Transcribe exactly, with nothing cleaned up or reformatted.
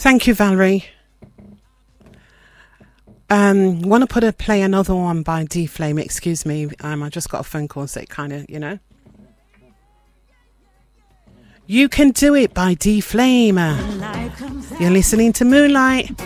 Thank you, Valerie. Um, want to put a play another one by D-Flame. Excuse me. Um, I just got a phone call, so it kind of, you know. You Can Do It by D-Flame. You're listening to Moonlight.